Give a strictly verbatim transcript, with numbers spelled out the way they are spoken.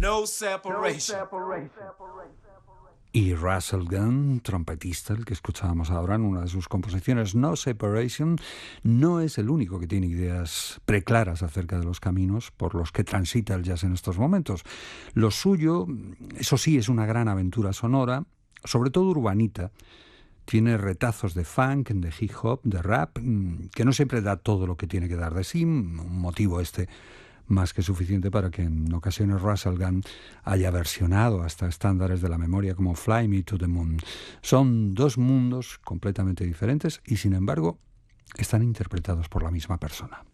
no separation. Y Russell Gunn, trompetista, el que escuchábamos ahora en una de sus composiciones, No Separation, no es el único que tiene ideas preclaras acerca de los caminos por los que transita el jazz en estos momentos. Lo suyo, eso sí, es una gran aventura sonora, sobre todo urbanita. Tiene retazos de funk, de hip hop, de rap, que no siempre da todo lo que tiene que dar de sí, un motivo este más que suficiente para que en ocasiones Russell Gunn haya versionado hasta estándares de la memoria como Fly Me to the Moon. Son dos mundos completamente diferentes y sin embargo están interpretados por la misma persona.